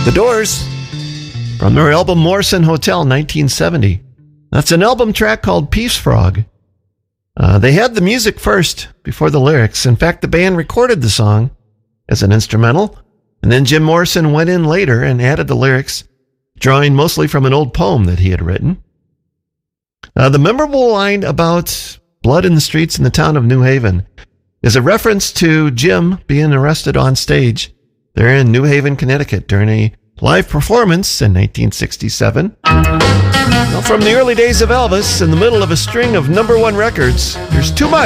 The Doors, from their album Morrison Hotel, 1970. That's an album track called Peace Frog. They had the music first, before the lyrics. In fact, the band recorded the song as an instrumental, and then Jim Morrison went in later and added the lyrics, drawing mostly from an old poem that he had written. The memorable line about blood in the streets in the town of New Haven is a reference to Jim being arrested on stage there in New Haven, Connecticut during a live performance in 1967. Well, from the early days of Elvis, in the middle of a string of #1 records, there's too much